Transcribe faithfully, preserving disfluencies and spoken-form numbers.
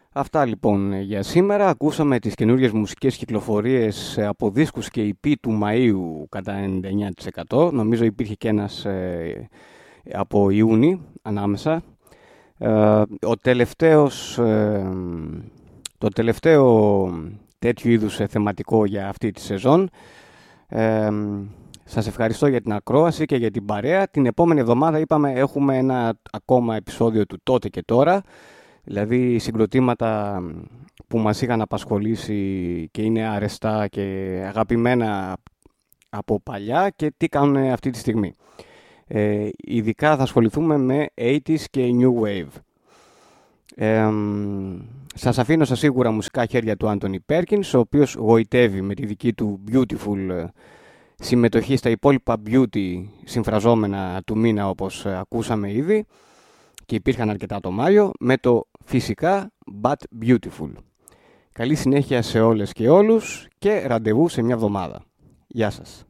Αυτά λοιπόν για σήμερα. Ακούσαμε τις καινούριες μουσικές κυκλοφορίες από δίσκους και ι πι του Μαΐου κατά ενενήντα εννέα τοις εκατό. Νομίζω υπήρχε και ένας ε, από Ιούνι ανάμεσα. Ε, ο τελευταίος, ε, το τελευταίο τέτοιου είδους θεματικό για αυτή τη σεζόν. Ε, σας ευχαριστώ για την ακρόαση και για την παρέα. Την επόμενη εβδομάδα είπαμε έχουμε ένα ακόμα επεισόδιο του τότε και τώρα. Δηλαδή συγκροτήματα που μας είχαν απασχολήσει και είναι αρεστά και αγαπημένα από παλιά και τι κάνουν αυτή τη στιγμή. Ε, ειδικά θα ασχοληθούμε με ογδόντα και New Wave. Ε, σας αφήνω στα σίγουρα μουσικά χέρια του Anthony Perkins, ο οποίος γοητεύει με τη δική του beautiful συμμετοχή στα υπόλοιπα beauty συμφραζόμενα του μήνα, όπως ακούσαμε ήδη και υπήρχαν αρκετά το Μάιο, με το φυσικά But Beautiful. Καλή συνέχεια σε όλες και όλους και ραντεβού σε μια εβδομάδα. Γεια σας.